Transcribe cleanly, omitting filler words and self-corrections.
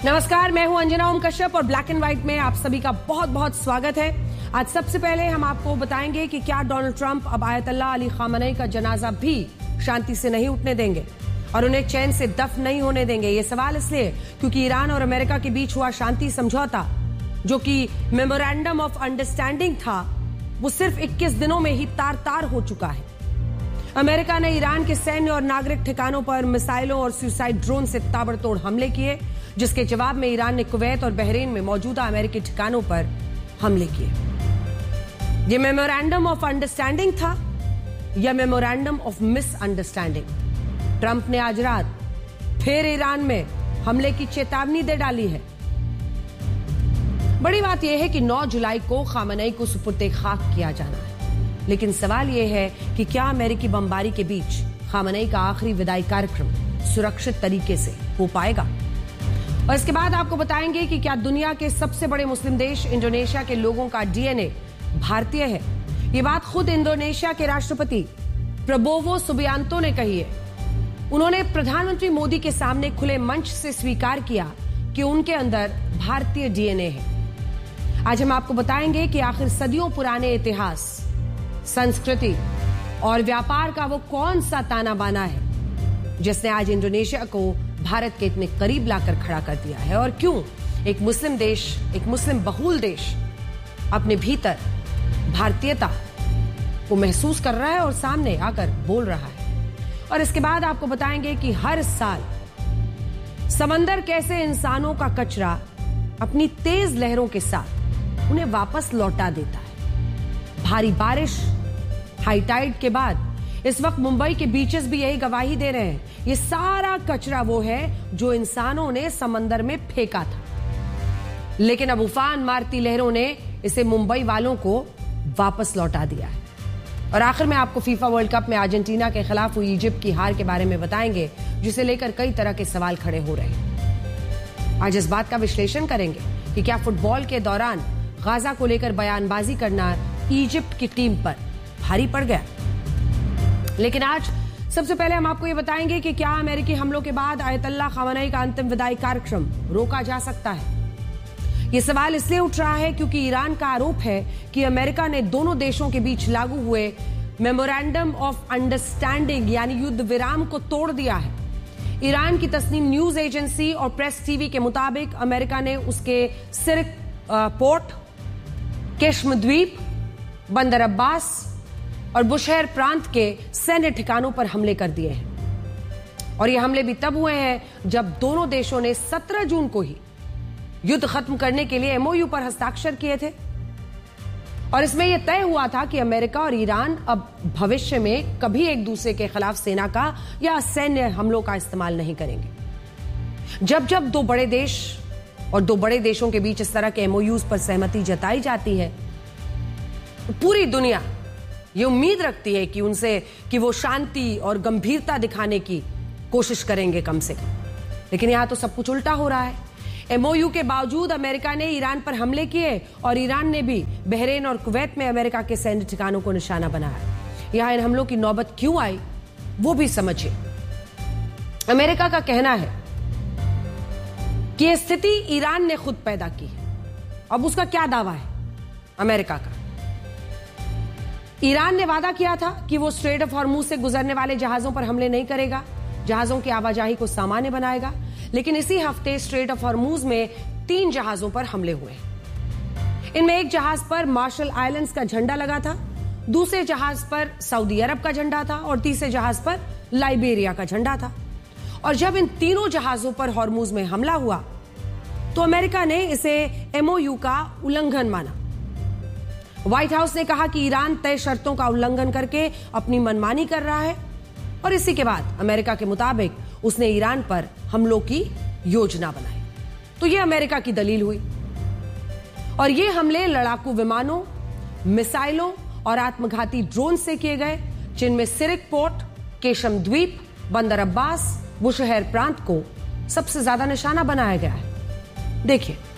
नमस्कार, मैं हूं अंजना ओम कश्यप और ब्लैक एंड व्हाइट में आप सभी का बहुत बहुत स्वागत है। आज सबसे पहले हम आपको बताएंगे कि क्या डोनाल्ड ट्रंप अब आयतुल्लाह अली खामेनी का जनाजा भी शांति से नहीं उठने देंगे और उन्हें चैन से दफन नहीं होने देंगे। ये सवाल इसलिए क्योंकि ईरान और अमेरिका के बीच हुआ शांति समझौता, जो कि मेमोरेंडम ऑफ अंडरस्टैंडिंग था, वो सिर्फ 21 दिनों में ही तार तार हो चुका है। अमेरिका ने ईरान के सैन्य और नागरिक ठिकानों पर मिसाइलों और सुसाइड ड्रोन से ताबड़तोड़ हमले किए, जिसके जवाब में ईरान ने कुवैत और बहरीन में मौजूदा अमेरिकी ठिकानों पर हमले किए। यह मेमोरेंडम ऑफ अंडरस्टैंडिंग था या मेमोरेंडम ऑफ मिसअंडरस्टैंडिंग? ट्रंप ने आज रात फिर ईरान में हमले की चेतावनी दे डाली है। बड़ी बात यह है कि 9 जुलाई को खामेनी को सुपुर्द खाक किया जाना है, लेकिन सवाल यह है कि क्या अमेरिकी बमबारी के बीच खामेनी का आखिरी विदाई कार्यक्रम सुरक्षित तरीके से हो पाएगा? और इसके बाद आपको बताएंगे कि क्या दुनिया के सबसे बड़े मुस्लिम देश इंडोनेशिया के लोगों का डीएनए भारतीय है। ये बात खुद इंडोनेशिया के राष्ट्रपति प्रबोवो सुबियांतो ने कही है। उन्होंने प्रधानमंत्री मोदी के सामने खुले मंच से स्वीकार किया कि उनके अंदर भारतीय डीएनए है। आज हम आपको बताएंगे कि आखिर सदियों पुराने इतिहास, संस्कृति और व्यापार का वो कौन सा ताना बाना है जिसने आज इंडोनेशिया को भारत के इतने करीब लाकर खड़ा कर दिया है, और क्यों एक मुस्लिम देश, एक मुस्लिम बहुल देश अपने भीतर भारतीयता को महसूस कर रहा है और सामने आकर बोल रहा है। और इसके बाद आपको बताएंगे कि हर साल समंदर कैसे इंसानों का कचरा अपनी तेज लहरों के साथ उन्हें वापस लौटा देता है। भारी बारिश, हाई टाइड के बाद इस वक्त मुंबई के बीचेस भी यही गवाही दे रहे हैं। ये सारा कचरा वो है जो इंसानों ने समंदर में फेंका था, लेकिन अब उफान मारती लहरों ने इसे मुंबई वालों को वापस लौटा दिया है। और आखिर में आपको फीफा वर्ल्ड कप में अर्जेंटीना के खिलाफ हुई इजिप्ट की हार के बारे में बताएंगे, जिसे लेकर कई तरह के सवाल खड़े हो रहे हैं। आज इस बात का विश्लेषण करेंगे कि क्या फुटबॉल के दौरान गाजा को लेकर बयानबाजी करना इजिप्ट की टीम पर भारी पड़ गया। लेकिन आज सबसे पहले हम आपको यह बताएंगे कि क्या अमेरिकी हमलों के बाद आयतुल्लाह खामेनी का अंतिम विदाई कार्यक्रम रोका जा सकता है। यह सवाल इसलिए उठ रहा है क्योंकि ईरान का आरोप है कि अमेरिका ने दोनों देशों के बीच लागू हुए मेमोरेंडम ऑफ अंडरस्टैंडिंग यानी युद्ध विराम को तोड़ दिया है। ईरान की तस्नीम न्यूज एजेंसी और प्रेस टीवी के मुताबिक अमेरिका ने उसके सिर्क पोर्ट, केशम द्वीप, बंदर अब्बास और बुशहर प्रांत के सैन्य ठिकानों पर हमले कर दिए हैं। और ये हमले भी तब हुए हैं जब दोनों देशों ने 17 जून को ही युद्ध खत्म करने के लिए एमओयू पर हस्ताक्षर किए थे। और इसमें यह तय हुआ था कि अमेरिका और ईरान अब भविष्य में कभी एक दूसरे के खिलाफ सेना का या सैन्य हमलों का इस्तेमाल नहीं करेंगे। जब जब दो बड़े देश और दो बड़े देशों के बीच इस तरह के एमओयूज पर सहमति जताई जाती है, तो पूरी दुनिया ये उम्मीद रखती है कि वो शांति और गंभीरता दिखाने की कोशिश करेंगे कम से कम। लेकिन यहां तो सब कुछ उल्टा हो रहा है। एमओयू के बावजूद अमेरिका ने ईरान पर हमले किए और ईरान ने भी बहरीन और कुवैत में अमेरिका के सैन्य ठिकानों को निशाना बनाया। यहां इन हमलों की नौबत क्यों आई वो भी समझिए। अमेरिका का कहना है कि यह स्थिति ईरान ने खुद पैदा की है। अब उसका क्या दावा है अमेरिका का? ईरान ने वादा किया था कि वो स्ट्रेट ऑफ हॉर्मुज से गुजरने वाले जहाजों पर हमले नहीं करेगा, जहाजों की आवाजाही को सामान्य बनाएगा। लेकिन इसी हफ्ते स्ट्रेट ऑफ हॉर्मुज में 3 जहाजों पर हमले हुए। इनमें एक जहाज पर मार्शल आइलैंड्स का झंडा लगा था, दूसरे जहाज पर सऊदी अरब का झंडा था और तीसरे जहाज पर लाइबेरिया का झंडा था। और जब इन तीनों जहाजों पर हॉर्मुज में हमला हुआ तो अमेरिका ने इसे एमओयू का उल्लंघन माना। व्हाइट हाउस ने कहा कि ईरान तय शर्तों का उल्लंघन करके अपनी मनमानी कर रहा है और इसी के बाद अमेरिका के मुताबिक उसने ईरान पर हमलों की योजना बनाई। तो यह अमेरिका की दलील हुई और ये हमले लड़ाकू विमानों, मिसाइलों और आत्मघाती ड्रोन से किए गए, जिनमें सिरिक पोर्ट, केशम द्वीप, बंदर अब्बास, बुशहर प्रांत को सबसे ज्यादा निशाना बनाया गया है। देखिए,